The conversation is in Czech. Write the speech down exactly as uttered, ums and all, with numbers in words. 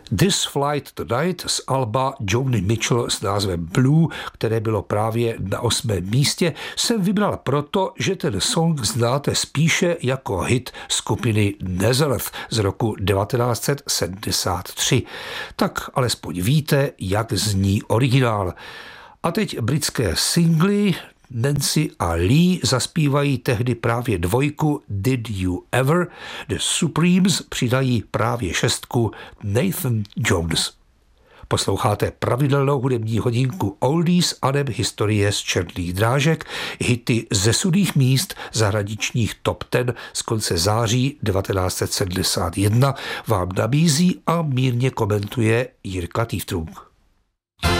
This Flight Tonight z alba Joni Mitchell s názvem Blue, které bylo právě na osmém místě, jsem vybral proto, že ten song znáte spíše jako hit skupiny Nazareth z roku devatenáct set sedmdesát tři. Tak alespoň víte, jak zní originál. A teď britské singly. Nancy a Lee zaspívají tehdy právě dvojku Did You Ever, The Supremes přidají právě šestku Nathan Jones. Posloucháte pravidelnou hudební hodinku Oldies aneb historie z černých drážek, hity ze sudých míst zahraničních top deset z konce září devatenáct set sedmdesát jedna vám nabízí a mírně komentuje Jirka Tývtrunk.